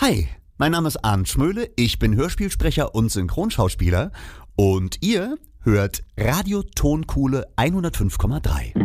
Hi, mein Name ist Arndt Schmöhle, ich bin Hörspielsprecher und Synchronschauspieler und ihr hört Radio Tonkuhle 105,3.